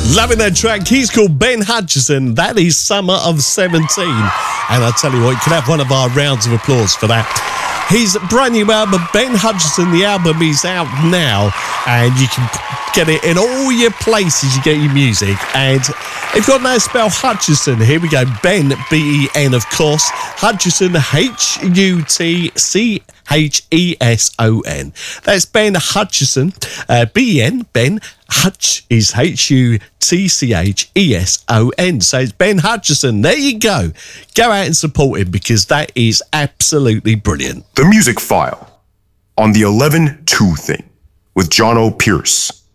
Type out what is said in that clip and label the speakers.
Speaker 1: Loving that track. He's called Ben Hutchison. That is Summer of 17. And I tell you what, you can have one of our rounds of applause for that. His brand new album, Ben Hutchison, the album is out now, and you can get it in all your places you get your music. And if you've got no spell Hutchison, here we go. Ben, B-E-N, of course. Hutchison, H-U-T-C-H-E-S-O-N. That's Ben Hutchison, B-E-N, Ben. Hutch is H-U-T-C-H-E-S-O-N. So it's Ben Hutchison. There you go. Go out and support him because that is absolutely brilliant.
Speaker 2: The Music File on the 11-2 thing with John O. Pierce.